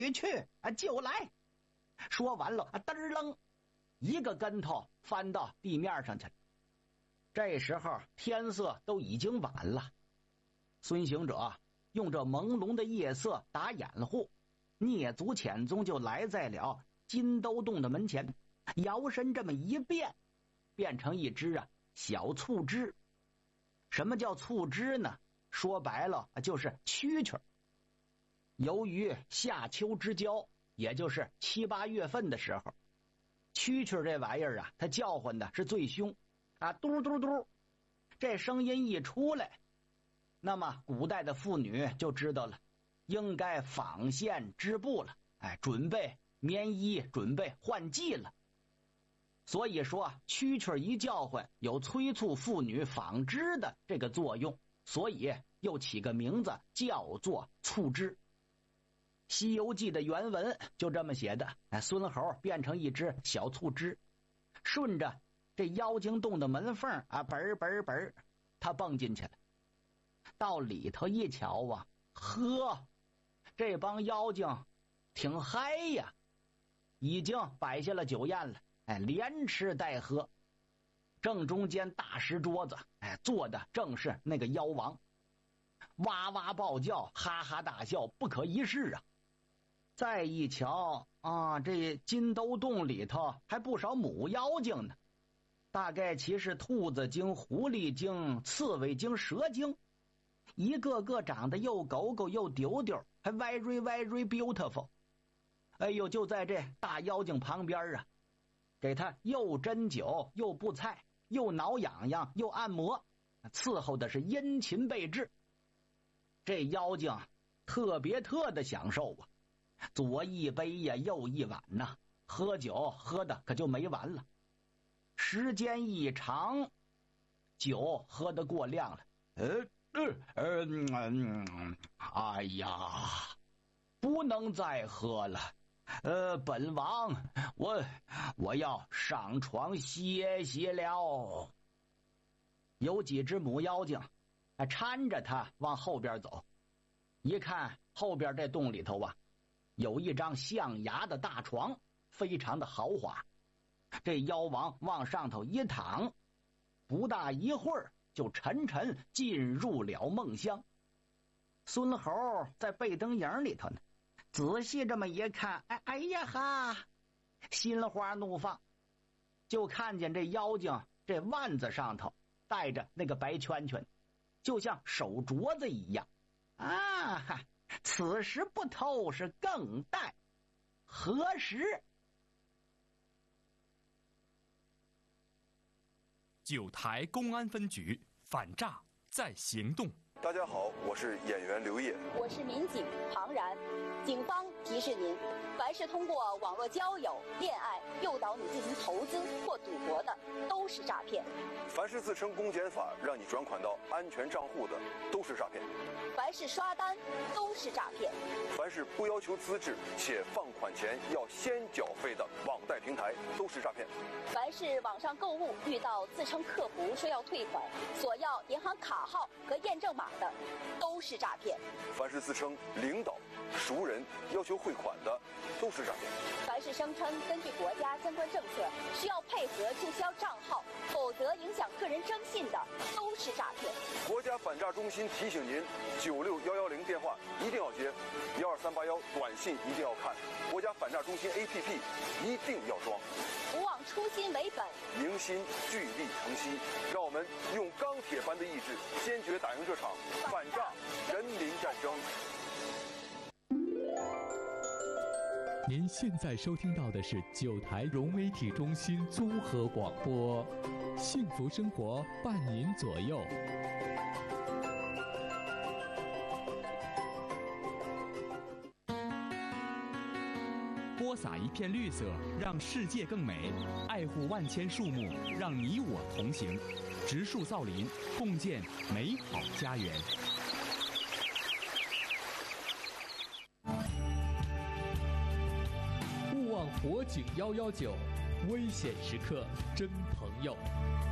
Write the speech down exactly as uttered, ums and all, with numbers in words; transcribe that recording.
去去啊，就来！说完了啊，嘚儿楞，一个跟头翻到地面上去了。这时候天色都已经晚了，孙行者用这朦胧的夜色打掩护，蹑足潜踪就来在了金兜洞的门前，摇身这么一变，变成一只啊小醋枝。什么叫醋枝呢？说白了就是蛐蛐。由于夏秋之交，也就是七八月份的时候，蛐蛐这玩意儿啊，它叫唤的是最凶啊，嘟嘟嘟，这声音一出来，那么古代的妇女就知道了，应该纺线织布了，哎，准备棉衣，准备换季了。所以说蛐蛐一叫唤，有催促妇女纺织的这个作用，所以又起个名字叫做醋枝。西游记的原文就这么写的，哎，孙猴变成一只小醋枝，顺着这妖精洞的门缝啊，本儿本儿本儿，他蹦进去了。到里头一瞧啊，呵，这帮妖精挺嗨呀，已经摆下了酒宴了，哎，连吃带喝。正中间大石桌子，哎，坐的正是那个妖王，哇哇暴叫，哈哈大笑，不可一世啊。再一瞧啊，这金兜洞里头还不少母妖精呢，大概其是兔子精、狐狸精、刺猬精、蛇精，一个个长得又狗狗又丢丢，还 very very beautiful。 哎呦，就在这大妖精旁边啊，给他又针灸又布菜，又挠痒痒又按摩，伺候的是殷勤备至。这妖精特别特的享受啊，左一杯呀，右一碗呐、啊，喝酒喝的可就没完了。时间一长，酒喝得过量了，呃呃呃嗯，哎呀，不能再喝了。呃，本王，我我要上床歇歇了。有几只母妖精啊，搀着他往后边走。一看后边这洞里头啊，有一张象牙的大床，非常的豪华。这妖王往上头一躺，不大一会儿就沉沉进入了梦乡。孙猴在背灯影里头呢，仔细这么一看，哎哎呀哈，心花怒放，就看见这妖精这腕子上头带着那个白圈圈，就像手镯子一样啊哈！此时不偷是更待何时？ 九台公安分局反诈在行动。 大家好，我是演员刘烨， 我是民警庞然。警方提示您，凡是通过网络交友、恋爱诱导你进行投资或赌博的，都是诈骗； 凡是自称公检法让你转款到安全账户的，都是诈骗； 凡是刷单，都是诈骗； 凡是不要求资质且放款前要先缴费的网贷平台，都是诈骗； 凡是网上购物遇到自称客服说要退款，索要银行卡号和验证码的，都是诈骗； 凡是自称领导、熟人要求汇款的，都是诈骗； 凡是声称根据国家相关政策需要配合注销账号，否则影响个人征信的，都是诈骗。 国家反诈中心提醒您：九六幺幺零电话一定要接，幺二三八幺短信一定要看，国家反诈中心 A P P 一定要装。 不忘初心为本， 凝心聚力成溪，让我们用钢铁般的意志，坚决打赢这场反诈人民战争。 您现在收听到的是九台融媒体中心综合广播，幸福生活伴您左右。 播撒一片绿色，让世界更美；爱护万千树木，让你我同行。植树造林，共建美好家园。 勿忘火警幺幺九，危险时刻真朋友。